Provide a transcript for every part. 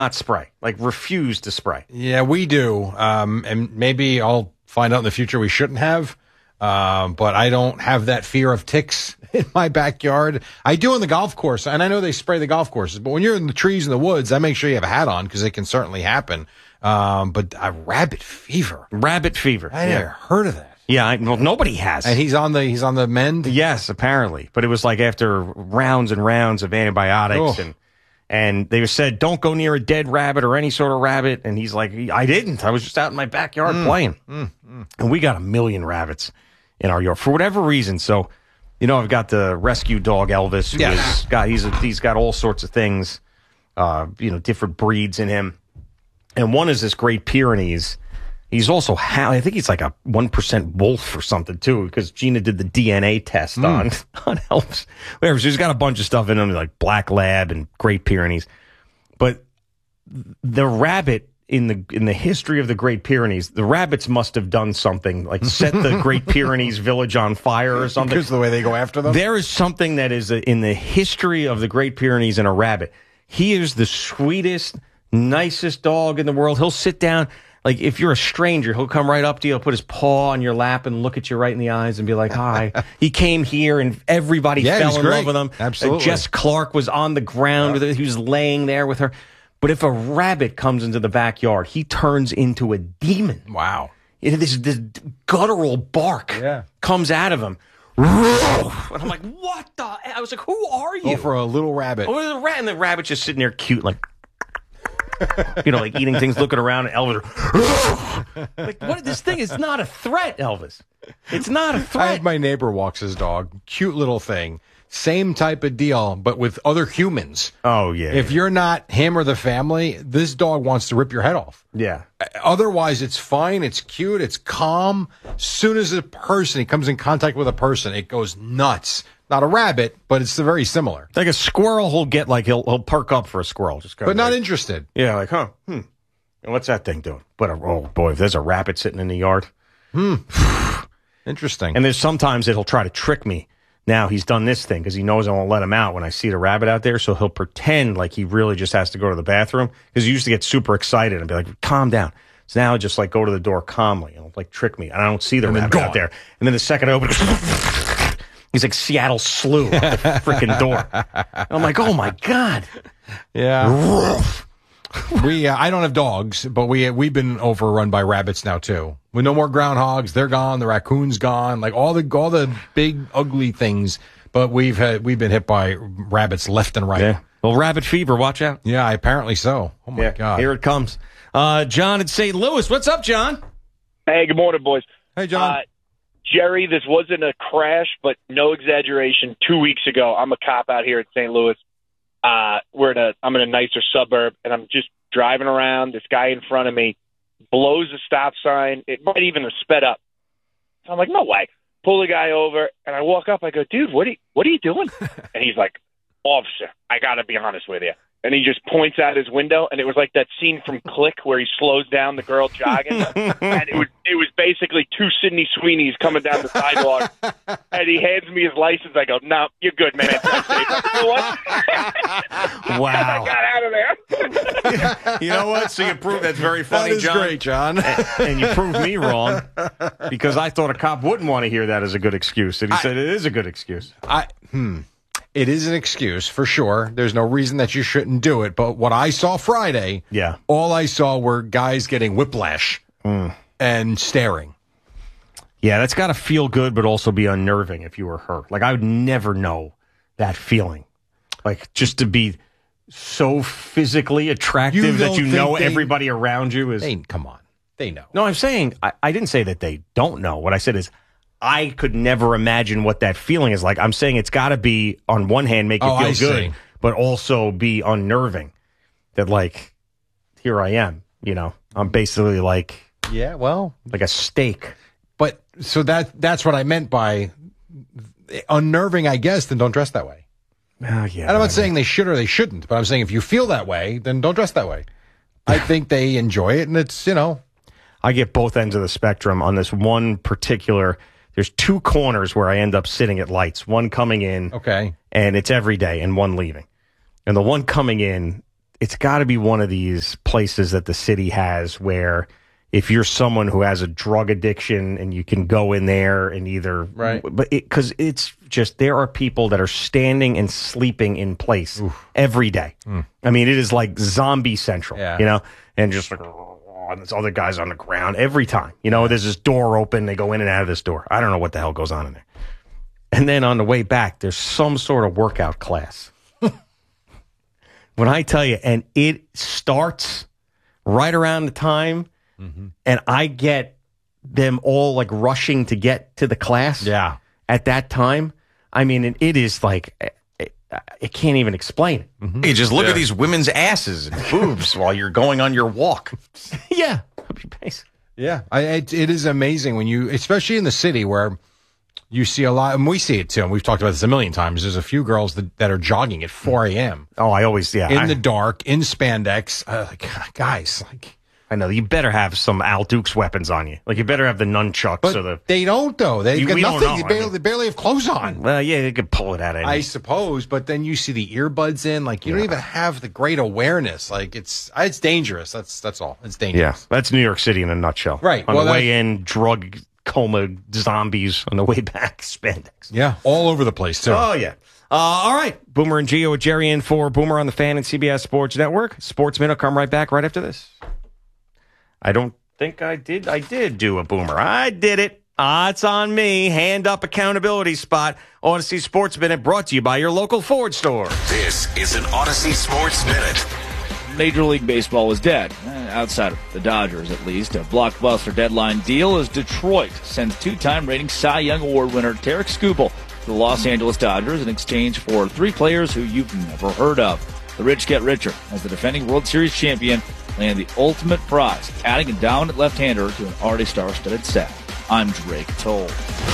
not spray. Like, refuse to spray. Yeah, we do. And maybe I'll find out in the future we shouldn't have. But I don't have that fear of ticks in my backyard. I do on the golf course, and I know they spray the golf courses. But when you're in the trees in the woods, I make sure you have a hat on because it can certainly happen. But rabbit fever. Rabbit fever. I never heard of that. Yeah, well, nobody has. And he's on the mend? Yes, apparently. But it was like after rounds and rounds of antibiotics and they said, don't go near a dead rabbit or any sort of rabbit. And he's like, I didn't. I was just out in my backyard playing. And we got 1 million rabbits in our yard for whatever reason. So, I've got the rescue dog Elvis. He's got all sorts of things, different breeds in him. And one is this Great Pyrenees. He's also, I think he's like a 1% wolf or something, too, because Gina did the DNA test on Elvis. Whatever, so he's got a bunch of stuff in him, like Black Lab and Great Pyrenees. But the rabbit, in the history of the Great Pyrenees, the rabbits must have done something, like set the Great Pyrenees village on fire or something. Because of the way they go after them? There is something that is in the history of the Great Pyrenees in a rabbit. He is the sweetest, nicest dog in the world. He'll sit down. Like, if you're a stranger, he'll come right up to you, he'll put his paw on your lap and look at you right in the eyes and be like, hi. He came here and everybody fell in love with him. Absolutely. Jess Clark was on the ground with her. He was laying there with her. But if a rabbit comes into the backyard, he turns into a demon. Wow. This guttural bark comes out of him. And I'm like, what the? I was like, who are you? Oh, for a little rabbit. Oh, and the rabbit's just sitting there cute, like, like eating things, looking around, and Elvis. Like, what? This thing is not a threat, Elvis. It's not a threat. I had my neighbor walks his dog. Cute little thing. Same type of deal, but with other humans. Oh, yeah. If you're not him or the family, this dog wants to rip your head off. Yeah. Otherwise, it's fine. It's cute. It's calm. Soon as he comes in contact with a person, it goes nuts. Not a rabbit, but it's very similar. Like a squirrel, he'll perk up for a squirrel. But not interested. Yeah, like, And what's that thing doing? But, oh, boy, if there's a rabbit sitting in the yard. Interesting. And there's sometimes that he'll try to trick me. Now he's done this thing because he knows I won't let him out when I see the rabbit out there. So he'll pretend like he really just has to go to the bathroom because he used to get super excited and be like, calm down. So now he'll just like go to the door calmly and like trick me. And I don't see the rabbit out there. And then the second I open it, he's like Seattle Slew at the freaking door. And I'm like, oh my God. Yeah. I don't have dogs, but we've been overrun by rabbits now too. With no more groundhogs, they're gone. The raccoon's gone. Like all the big ugly things. But we've been hit by rabbits left and right. Yeah. Well, rabbit fever, watch out. Yeah, apparently so. Oh my God. Here it comes. John in St. Louis. What's up, John? Hey, good morning, boys. Hey, John. Jerry, this wasn't a crash, but no exaggeration. 2 weeks ago, I'm a cop out here in St. Louis. I'm in a nicer suburb, and I'm just driving around. This guy in front of me blows a stop sign. It might even have sped up. So I'm like, no way. Pull the guy over, and I walk up. I go, dude, what are you doing? And he's like, officer, I got to be honest with you. And he just points out his window, and it was like that scene from Click where he slows down the girl jogging. And it was basically two Sydney Sweeneys coming down the sidewalk. And he hands me his license. I go, no, you're good, man. You know what? Wow. I got out of there. You know what? So you proved that's very funny, that is John. great, John. And you proved me wrong because I thought a cop wouldn't want to hear that as a good excuse. And he said it is a good excuse. It is an excuse for sure. There's no reason that you shouldn't do it. But what I saw Friday, all I saw were guys getting whiplash and staring. Yeah, that's got to feel good, but also be unnerving if you were her. Like, I would never know that feeling. Like, just to be so physically attractive that you know everybody around you is... Come on. They know. No, I'm saying, I didn't say that they don't know. What I said is, I could never imagine what that feeling is like. I'm saying it's got to be, on one hand, make you feel good, but also be unnerving. That, like, here I am, I'm basically like... Yeah, well... Like a steak. But, so that's what I meant by unnerving, I guess, then don't dress that way. Oh, yeah. And I'm not saying they should or they shouldn't, but I'm saying if you feel that way, then don't dress that way. I think they enjoy it, and it's, I get both ends of the spectrum on this one particular... There's two corners where I end up sitting at lights. One coming in, okay, and it's every day, and one leaving. And the one coming in, it's got to be one of these places that the city has where if you're someone who has a drug addiction and you can go in there and either, right? But because it's just, there are people that are standing and sleeping in place every day. I mean, it is like zombie central, you know, and just like, and there's other guys on the ground every time, you know, there's this door open. They go in and out of this door. I don't know what the hell goes on in there. And then on the way back, there's some sort of workout class. When I tell you, and it starts right around the time, and I get them all like rushing to get to the class at that time. I mean, it is like, I can't even explain it. You just look at these women's asses and boobs while you're going on your walk. Yeah. It is amazing when you, especially in the city where you see a lot, and we see it too, and we've talked about this a million times. There's a few girls that are jogging at 4 a.m. Oh, I always, in the dark, in spandex. Guys, I know, you better have some Al Dukes weapons on you. Like, you better have the nunchucks but or the... They don't, though. They've got nothing. Know, they barely have clothes on. Well, yeah, they could pull it out of I suppose, but then you see the earbuds in. Like, you don't even have the great awareness. Like, it's dangerous. That's all. It's dangerous. Yeah, that's New York City in a nutshell. Right. On the way in, drug coma zombies. On the way back, spandex. Yeah, all over the place, too. Oh, yeah. All right. Boomer and Gio with Jerry in for Boomer on the Fan and CBS Sports Network. Sportsman will come right back right after this. I don't think I did. I did do a Boomer. I did it. It's on me. Hand up accountability spot. Odyssey Sports Minute brought to you by your local Ford store. This is an Odyssey Sports Minute. Major League Baseball is dead, outside of the Dodgers at least. A blockbuster deadline deal as Detroit sends two-time reigning Cy Young Award winner Tarek Skubal to the Los Angeles Dodgers in exchange for 3 players who you've never heard of. The rich get richer as the defending World Series champion land the ultimate prize, adding a dominant left-hander to an already star-studded staff. I'm Drake Toll.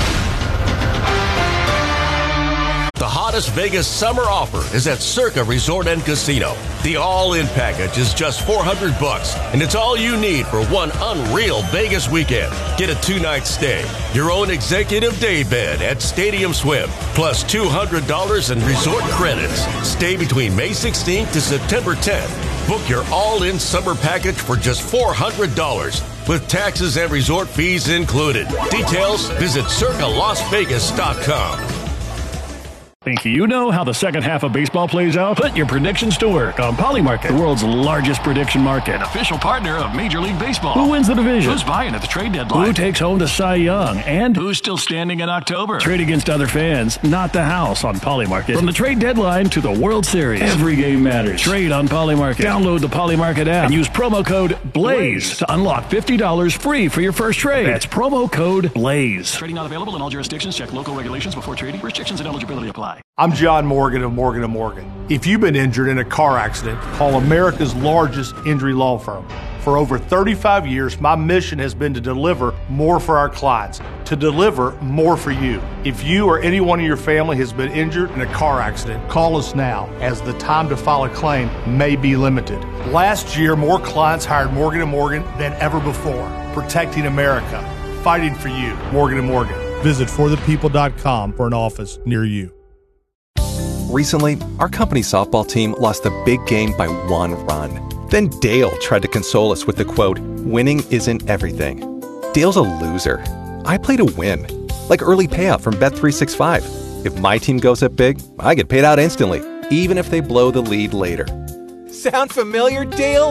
The hottest Vegas summer offer is at Circa Resort and Casino. The all-in package is just $400, and it's all you need for one unreal Vegas weekend. Get a 2-night stay, your own executive day bed at Stadium Swim, plus $200 in resort credits. Stay between May 16th to September 10th. Book your all-in summer package for just $400, with taxes and resort fees included. Details, visit CircaLasVegas.com. Think you know how the second half of baseball plays out? Put your predictions to work on Polymarket, the world's largest prediction market. An official partner of Major League Baseball. Who wins the division? Who's buying at the trade deadline? Who takes home the Cy Young? And who's still standing in October? Trade against other fans, not the house on Polymarket. From the trade deadline to the World Series, every game matters. Trade on Polymarket. Download the Polymarket app and use promo code BLAZE to unlock $50 free for your first trade. That's promo code BLAZE. Trading not available in all jurisdictions. Check local regulations before trading. Restrictions and eligibility apply. I'm John Morgan of Morgan & Morgan. If you've been injured in a car accident, call America's largest injury law firm. For over 35 years, my mission has been to deliver more for our clients, to deliver more for you. If you or anyone in your family has been injured in a car accident, call us now, as the time to file a claim may be limited. Last year, more clients hired Morgan & Morgan than ever before, protecting America, fighting for you. Morgan & Morgan. Visit forthepeople.com for an office near you. Recently, our company softball team lost the big game by 1 run. Then Dale tried to console us with the quote, "Winning isn't everything." Dale's a loser. I play to win. Like early payout from Bet365. If my team goes up big, I get paid out instantly, even if they blow the lead later. Sound familiar, Dale?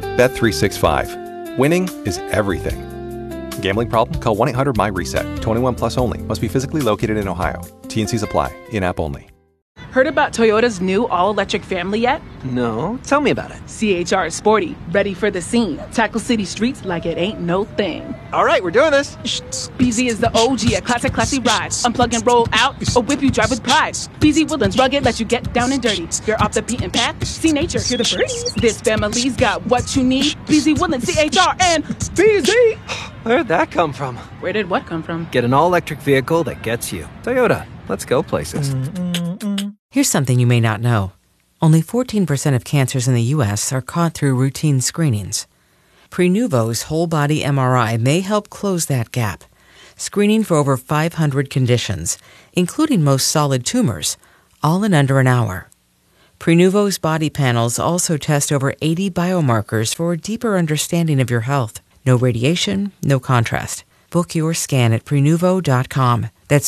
Bet365. Winning is everything. Gambling problem? Call 1-800-MY-RESET. 21 plus only. Must be physically located in Ohio. T&Cs apply. In-app only. Heard about Toyota's new all-electric family yet? No. Tell me about it. CHR is sporty, ready for the scene. Tackle city streets like it ain't no thing. All right, we're doing this. BZ is the OG, a classy ride. Unplug and roll out, or whip you drive with pride. BZ Woodlands rugged, let you get down and dirty. You're off the beaten path, see nature, hear the birds. This family's got what you need. BZ Woodlands, CHR, and BZ. Where'd that come from? Where did what come from? Get an all-electric vehicle that gets you. Toyota, let's go places. Here's something you may not know. Only 14% of cancers in the U.S. are caught through routine screenings. Prenuvo's whole-body MRI may help close that gap, screening for over 500 conditions, including most solid tumors, all in under an hour. Prenuvo's body panels also test over 80 biomarkers for a deeper understanding of your health. No radiation, no contrast. Book your scan at Prenuvo.com. That's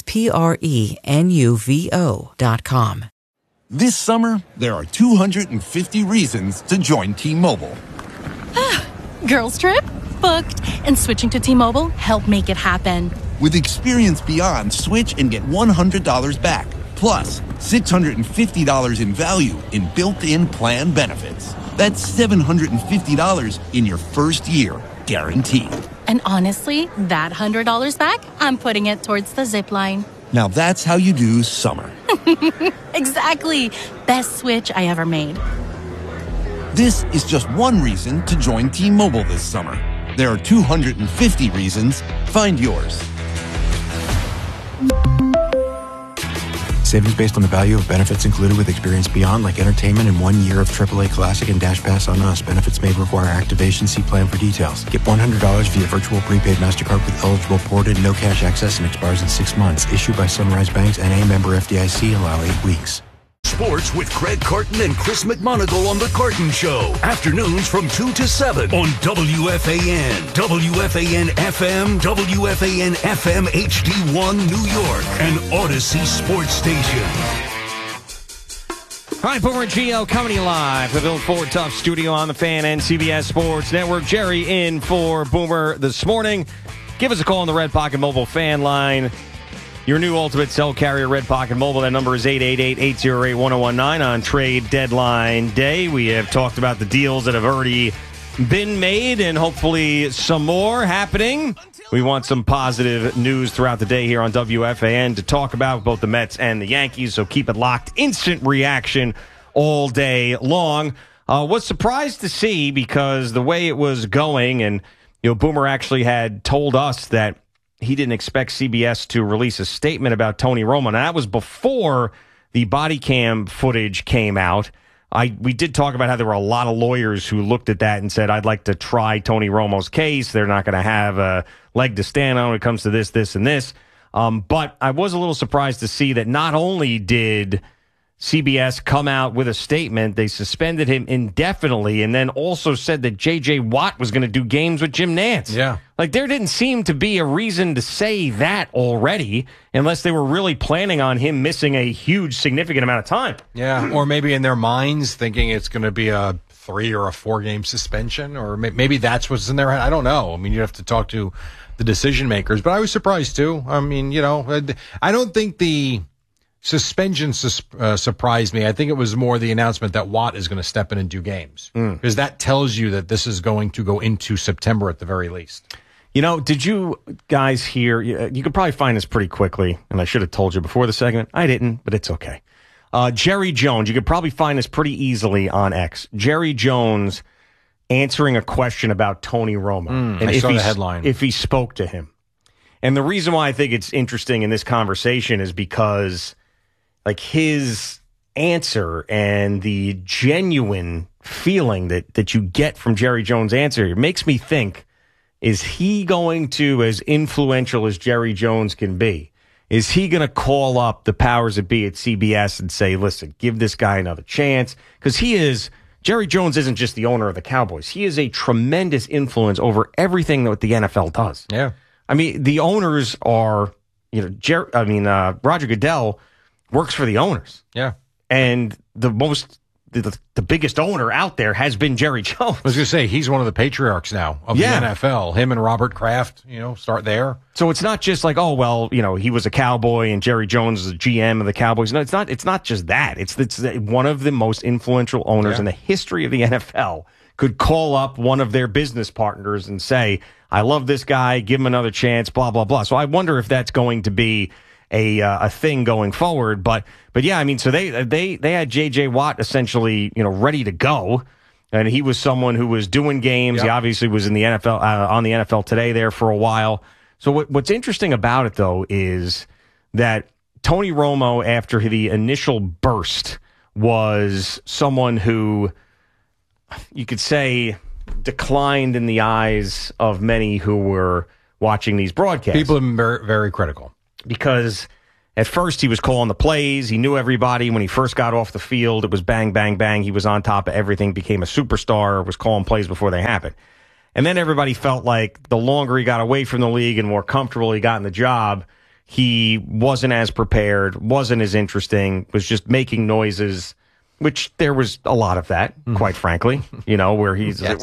Prenuvo.com. This summer, there are 250 reasons to join T-Mobile. Girls trip? Booked. And switching to T-Mobile helped make it happen. With Experience Beyond, switch and get $100 back. Plus, $650 in value in built-in plan benefits. That's $750 in your first year, guaranteed. And honestly, that $100 back, I'm putting it towards the zip line. Now that's how you do summer. Exactly. Best switch I ever made. This is just one reason to join T-Mobile this summer. There are 250 reasons. Find yours. Savings based on the value of benefits included with Experience Beyond, like entertainment and 1 year of AAA Classic and Dash Pass on Us. Benefits may require activation. See plan for details. Get $100 via virtual prepaid MasterCard with eligible ported, no cash access, and expires in 6 months. Issued by Sunrise Banks, N.A. member FDIC. Allow 8 weeks. Sports with Craig Carton and Chris McMonagle on The Carton Show. Afternoons from 2 to 7 on WFAN, WFAN FM, WFAN FM HD1 New York, and Odyssey Sports Station. All right, Boomer and Gio coming to you live from the Bill Ford Tough Studio on the Fan and CBS Sports Network. Jerry in for Boomer this morning. Give us a call on the Red Pocket Mobile fan line. Your new ultimate cell carrier, Red Pocket Mobile. That number is 888-808-1019 on trade deadline day. We have talked about the deals that have already been made and hopefully some more happening. We want some positive news throughout the day here on WFAN to talk about both the Mets and the Yankees, so keep it locked. Instant reaction all day long. Was surprised to see because the way it was going, and Boomer actually had told us that he didn't expect CBS to release a statement about Tony Romo. Now, that was before the body cam footage came out. We did talk about how there were a lot of lawyers who looked at that and said, I'd like to try Tony Romo's case. They're not going to have a leg to stand on when it comes to this, this, and this. But I was a little surprised to see that not only did CBS come out with a statement, they suspended him indefinitely and then also said that J.J. Watt was going to do games with Jim Nantz. Yeah. Like, there didn't seem to be a reason to say that already unless they were really planning on him missing a huge, significant amount of time. Yeah, or maybe in their minds thinking it's going to be a 3 or a 4 game suspension, or maybe that's what's in their head. I don't know. I mean, you have to talk to the decision makers, but I was surprised too. I mean, I don't think the suspension surprised me. I think it was more the announcement that Watt is going to step in and do games, because that tells you that this is going to go into September at the very least. Did you guys hear? You could probably find this pretty quickly, and I should have told you before the segment. I didn't, but it's okay. Jerry Jones, you could probably find this pretty easily on X. Jerry Jones answering a question about Tony Romo. And I saw the headline. If he spoke to him. And the reason why I think it's interesting in this conversation is because his answer and the genuine feeling that you get from Jerry Jones' answer, it makes me think, is he going to, as influential as Jerry Jones can be, is he going to call up the powers that be at CBS and say, listen, give this guy another chance? Because Jerry Jones isn't just the owner of the Cowboys. He is a tremendous influence over everything that the NFL does. Yeah. I mean, the owners are, Roger Goodell works for the owners. Yeah. And the biggest owner out there has been Jerry Jones. I was going to say, he's one of the patriarchs now of the NFL. Him and Robert Kraft, start there. So it's not just like, he was a Cowboy and Jerry Jones is a GM of the Cowboys. No, it's not just that. It's one of the most influential owners in the history of the NFL could call up one of their business partners and say, I love this guy, give him another chance, blah, blah, blah. So I wonder if that's going to be a thing going forward, but yeah, I mean, so they had J.J. Watt essentially, ready to go, and he was someone who was doing games. Yep. He obviously was in the NFL on the NFL Today there for a while. So what's interesting about it though is that Tony Romo, after the initial burst, was someone who you could say declined in the eyes of many who were watching these broadcasts. People have been very, very critical. Because At first, he was calling the plays. He knew everybody. When he first got off the field, it was bang, bang, bang. He was on top of everything, became a superstar, was calling plays before they happened. And then everybody felt like the longer he got away from the league and more comfortable he got in the job, he wasn't as prepared, wasn't as interesting, was just making noises, which there was a lot of that, quite frankly, where he's like,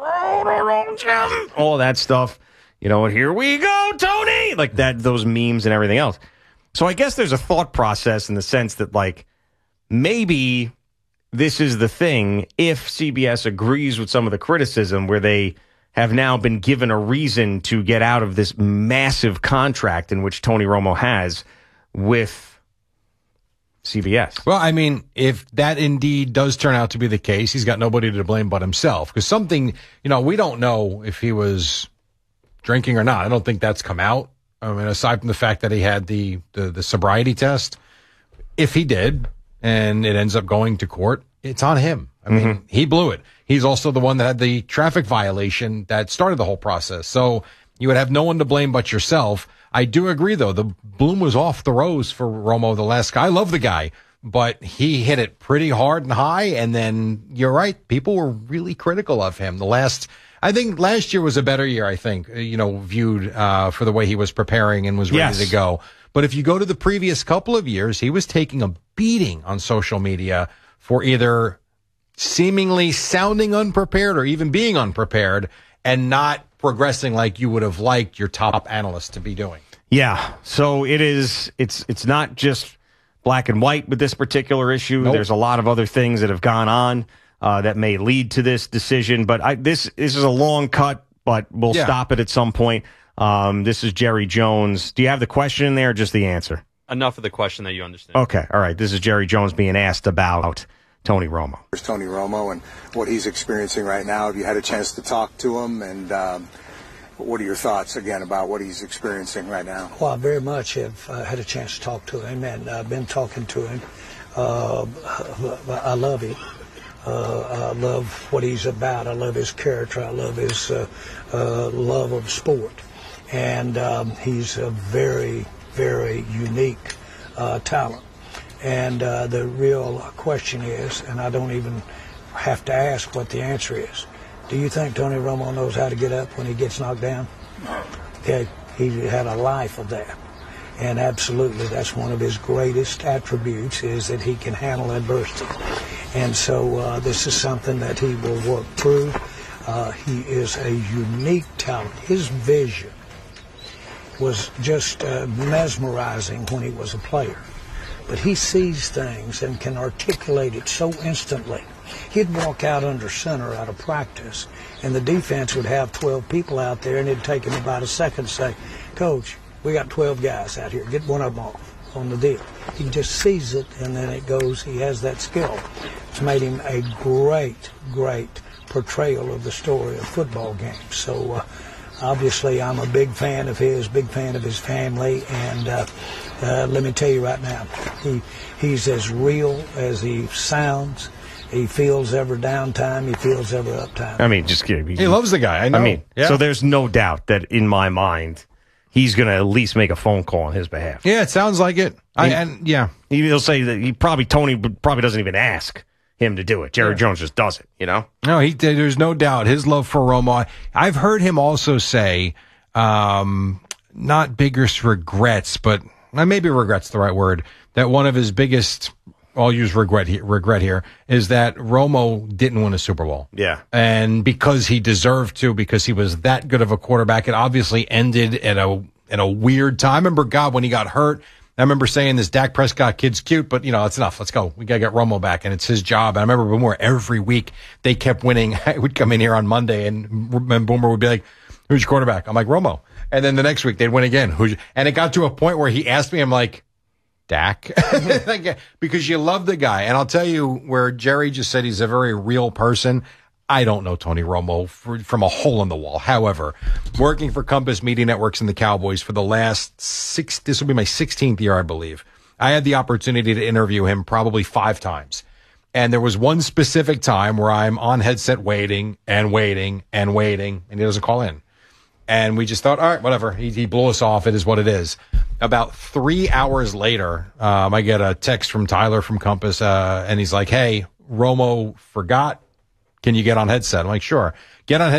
all that stuff, here we go, Tony, like that, those memes and everything else. So I guess there's a thought process in the sense that, like, maybe this is the thing if CBS agrees with some of the criticism where they have now been given a reason to get out of this massive contract in which Tony Romo has with CBS. Well, I mean, if that indeed does turn out to be the case, he's got nobody to blame but himself. Because something, we don't know if he was drinking or not. I don't think that's come out. I mean, aside from the fact that he had the sobriety test, if he did and it ends up going to court, it's on him. I mean, he blew it. He's also the one that had the traffic violation that started the whole process. So you would have no one to blame but yourself. I do agree, though. The bloom was off the rose for Romo the last guy. I love the guy, but he hit it pretty hard and high. And then you're right. People were really critical of him. I think last year was a better year, viewed for the way he was preparing and was ready to go. But if you go to the previous couple of years, he was taking a beating on social media for either seemingly sounding unprepared or even being unprepared and not progressing like you would have liked your top analyst to be doing. Yeah. So it's not just black and white with this particular issue. Nope. There's a lot of other things that have gone on that may lead to this decision. But this is a long cut, but we'll stop it at some point. This is Jerry Jones. Do you have the question in there or just the answer? Enough of the question that you understand. Okay. All right. This is Jerry Jones being asked about Tony Romo. There's Tony Romo and what he's experiencing right now. Have you had a chance to talk to him? And what are your thoughts, again, about what he's experiencing right now? Well, I very much have had a chance to talk to him, and I've been talking to him. I love him. I love what he's about. I love his character. I love his love of sport. And he's a very, very unique talent. And the real question is, and I don't even have to ask what the answer is, do you think Tony Romo knows how to get up when he gets knocked down? Okay, he had a life of that. And absolutely, that's one of his greatest attributes, is that he can handle adversity. And so this is something that he will work through. He is a unique talent. His vision was just mesmerizing when he was a player. But he sees things and can articulate it so instantly. He'd walk out under center out of practice, and the defense would have 12 people out there, and it'd take him about a second to say, Coach, we got 12 guys out here. Get one of them off on the deal. He just sees it, and then it goes. He has that skill. It's made him a great, great portrayal of the story of football games. So obviously I'm a big fan of his family, and let me tell you right now, he's as real as he sounds. He feels every downtime. He feels every uptime. I mean, just kidding. He loves the guy. I know. So there's no doubt that in my mind, he's going to at least make a phone call on his behalf. Yeah, it sounds like it. He'll say that Tony probably doesn't even ask him to do it. Jerry Jones just does it, No, there's no doubt his love for Romo. I've heard him also say, not biggest regrets, but maybe regret's the right word, that one of his biggest, I'll use regret here, is that Romo didn't win a Super Bowl. Yeah. And because he deserved to, because he was that good of a quarterback, it obviously ended at a weird time. I remember, when he got hurt, I remember saying this Dak Prescott kid's cute, but it's enough. Let's go. We got to get Romo back, and it's his job. And I remember Boomer, every week they kept winning. I would come in here on Monday, and Boomer would be like, who's your quarterback? I'm like, Romo. And then the next week they'd win again. And it got to a point where he asked me, I'm like, Dak? Because you love the guy. And I'll tell you, where Jerry just said he's a very real person, I don't know Tony Romo from a hole in the wall. However, working for Compass Media Networks and the Cowboys for the last this will be my 16th year, I believe. I had the opportunity to interview him probably 5 times. And there was one specific time where I'm on headset waiting, and he doesn't call in. And we just thought, all right, whatever. He blew us off. It is what it is. About 3 hours later, I get a text from Tyler from Compass, and he's like, hey, Romo forgot. Can you get on headset? I'm like, sure. Get on headset.